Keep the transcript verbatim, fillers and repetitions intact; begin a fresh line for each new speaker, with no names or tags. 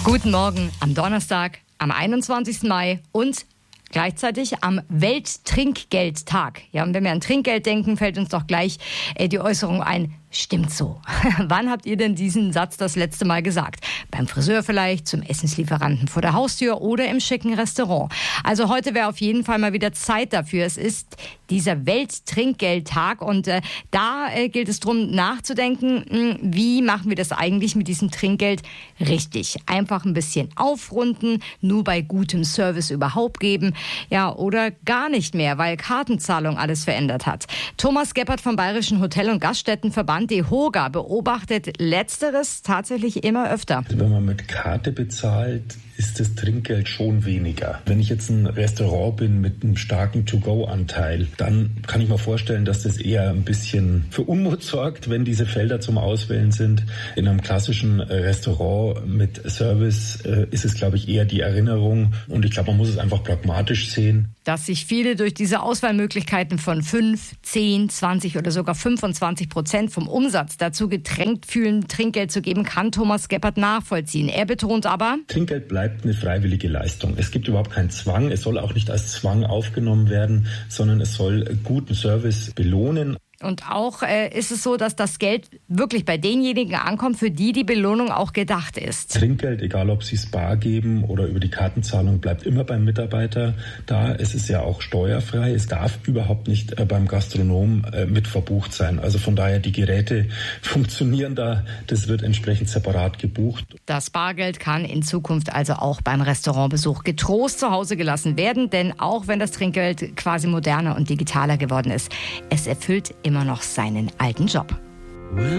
Guten Morgen am Donnerstag, am einundzwanzigsten Mai und gleichzeitig am Welttrinkgeldtag. Ja, und wenn wir an Trinkgeld denken, fällt uns doch gleich äh, die Äußerung ein, stimmt so. Wann habt ihr denn diesen Satz das letzte Mal gesagt? Beim Friseur vielleicht, zum Essenslieferanten vor der Haustür oder im schicken Restaurant. Also heute wäre auf jeden Fall mal wieder Zeit dafür. Es ist dieser Welttrinkgeldtag und äh, da äh, gilt es darum nachzudenken, mh, wie machen wir das eigentlich mit diesem Trinkgeld richtig? Einfach ein bisschen aufrunden, nur bei gutem Service überhaupt geben, ja, oder gar nicht mehr, weil Kartenzahlung alles verändert hat. Thomas Geppert vom Bayerischen Hotel- und Gaststättenverband DEHOGA beobachtet Letzteres tatsächlich immer öfter.
Wenn man mit Karte bezahlt, ist das Trinkgeld schon weniger. Wenn ich jetzt ein Restaurant bin mit einem starken To-Go-Anteil, dann kann ich mir vorstellen, dass das eher ein bisschen für Unmut sorgt, wenn diese Felder zum Auswählen sind. In einem klassischen Restaurant mit Service äh, ist es, glaube ich, eher die Erinnerung. Und ich glaube, man muss es einfach pragmatisch sehen.
Dass sich viele durch diese Auswahlmöglichkeiten von fünf, zehn, zwanzig oder sogar fünfundzwanzig Prozent vom Umsatz dazu gedrängt fühlen, Trinkgeld zu geben, kann Thomas Geppert nachvollziehen. Er betont aber,
Trinkgeld bleibt eine freiwillige Leistung. Es gibt überhaupt keinen Zwang. Es soll auch nicht als Zwang aufgenommen werden, sondern es soll guten Service belohnen.
Und auch äh, ist es so, dass das Geld wirklich bei denjenigen ankommt, für die die Belohnung auch gedacht ist.
Trinkgeld, egal ob Sie es bar geben oder über die Kartenzahlung, bleibt immer beim Mitarbeiter da. Es ist ja auch steuerfrei. Es darf überhaupt nicht äh, beim Gastronom äh, mit verbucht sein. Also von daher, die Geräte funktionieren da. Das wird entsprechend separat gebucht.
Das Bargeld kann in Zukunft also auch beim Restaurantbesuch getrost zu Hause gelassen werden. Denn auch wenn das Trinkgeld quasi moderner und digitaler geworden ist, es erfüllt immer noch seinen alten Job.